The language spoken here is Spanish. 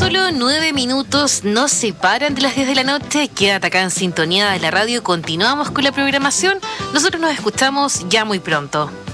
Solo 9 minutos nos separan de las 10 de la noche. Quédate acá en sintonía de la radio. Continuamos con la programación. Nosotros nos escuchamos ya muy pronto.